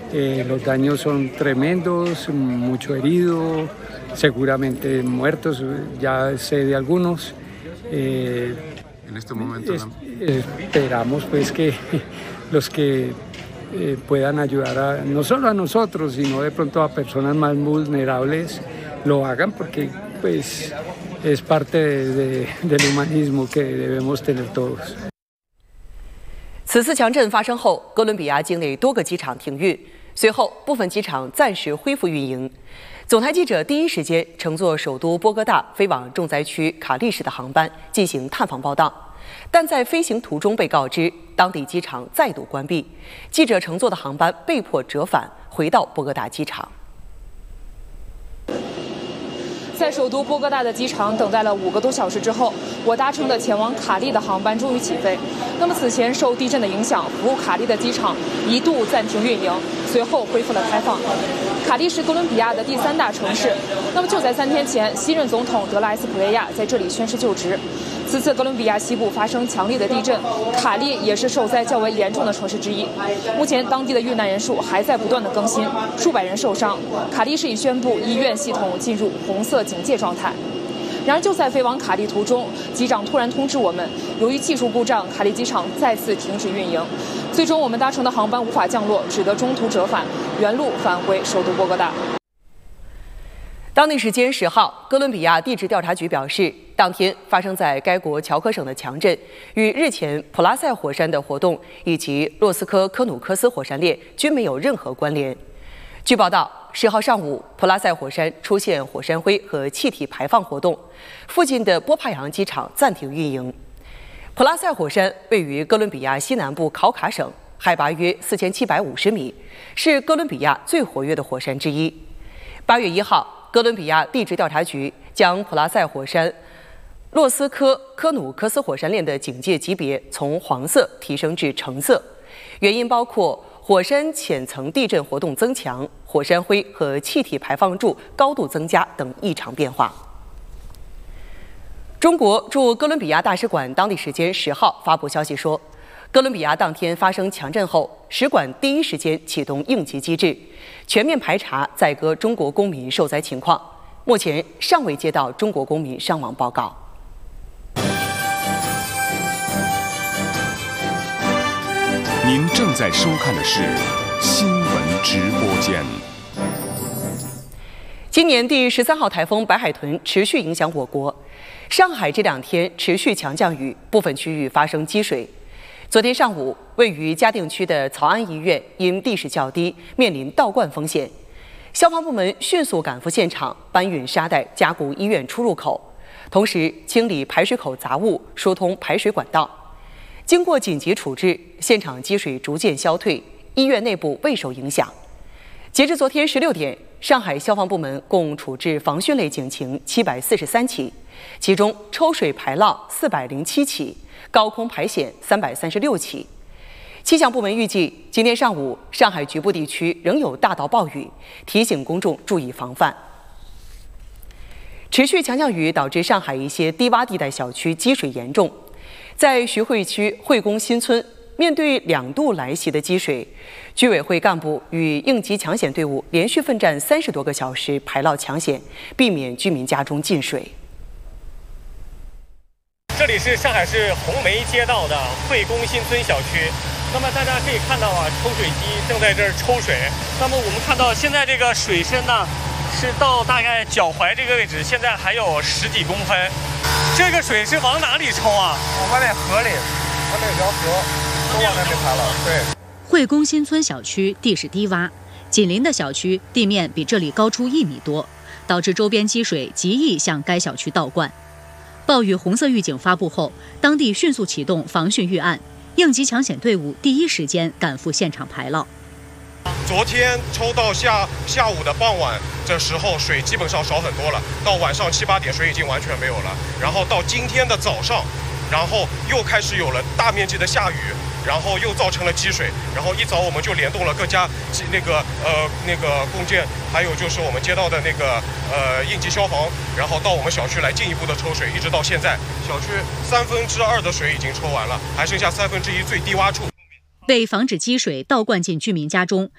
Los daños son tremendos, mucho herido, seguramente muertos, ya sé de algunos. En este momento esperamos pues que los que puedan ayudar no solo a nosotros, sino de pronto a personas más vulnerables lo hagan, porque pues es parte del humanismo que debemos tener todos。 此次强震发生后，哥伦比亚境内多个机场停运，随后部分机场暂时恢复运营。总台记者第一时间乘坐首都波哥大飞往重灾区卡利市的航班进行探访报道，但在飞行途中被告知当地机场再度关闭，记者乘坐的航班被迫折返回到波哥大机场。 在首都波哥大的机场等待了5个多小时之后，我搭乘的前往卡利的航班终于起飞。那么此前受地震的影响，服务卡利的机场一度暂停运营，随后恢复了开放。卡利是哥伦比亚的第3大城市。那么就在3天前，新任总统德拉斯普雷亚在这里宣誓就职。此次哥伦比亚西部发生强烈的地震，卡利也是受灾较为严重的城市之一。目前当地的遇难人数还在不断的更新，数百人受伤。卡利市已宣布医院系统进入红色警戒状态。然而就在飞往卡利途中，机长突然通知我们，由于技术故障，卡利机场再次停止运营。最终我们搭乘的航班无法降落，只得中途折返，原路返回首都波哥大。 当地时间10号，哥伦比亚地质调查局表示，当天发生在该国乔科省的强震与日前普拉塞火山的活动以及洛斯科科努科斯火山链均没有任何关联。据报道，10号上午，普拉塞火山出现火山灰和气体排放活动，附近的波帕扬机场暂停运营。普拉塞火山位于哥伦比亚西南部考卡省，海拔约4750米，是哥伦比亚最活跃的火山之一。8月1号，哥伦比亚地质调查局将普拉塞火山洛斯科科努科斯火山链的警戒级别从黄色提升至橙色，原因包括火山浅层地震活动增强、火山灰和气体排放柱高度增加等异常变化。中国驻哥伦比亚大使馆当地时间10号发布消息说，哥伦比亚当天发生强震后，使馆第一时间启动应急机制，全面排查在哥中国公民受灾情况。目前尚未接到中国公民伤亡报告。 您正在收看的是新闻直播间。 今年第13号台风白海豚持续影响我国，上海这2天持续强降雨，部分区域发生积水。昨天上午，位于嘉定区的曹安医院因地势较低，面临倒灌风险。消防部门迅速赶赴现场，搬运沙袋加固医院出入口，同时清理排水口杂物，疏通排水管道。经过紧急处置，现场积水逐渐消退，医院内部未受影响。截至昨天16点，上海消防部门共处置防汛类警情743起，其中抽水排涝407起，高空排险336起。气象部门预计，今天上午上海局部地区仍有大到暴雨，提醒公众注意防范。持续强降雨导致上海一些低洼地带小区积水严重，在徐汇区汇公新村，面对2度来袭的积水，居委会干部与应急抢险队伍连续奋战30多个小时排涝抢险，避免居民家中进水。 这里是上海市红梅街道的汇公新村小区。那么大家可以看到啊，抽水机正在这儿抽水。那么我们看到现在这个水深呢，是到大概脚踝这个位置，现在还有10几公分。这个水是往哪里抽啊？ 往外面河里，外面有条河，都往那边排了。对。 汇公新村小区地势低洼，紧邻的小区地面比这里高出1米多，导致周边积水极易向该小区倒灌。暴雨红色预警发布后，当地迅速启动防汛预案，应急抢险队伍第一时间赶赴现场排涝。 昨天抽到下午的傍晚这时候，水基本上少很多了，到晚上7、8点水已经完全没有了。然后到今天的早上，然后又开始有了大面积的下雨，然后又造成了积水。然后一早我们就联动了各家那个共建，还有就是我们街道的那个应急消防，然后到我们小区来进一步的抽水，一直到现在，小区2/3的水已经抽完了，还剩下1/3最低洼处。 为防止积水倒灌进居民家中，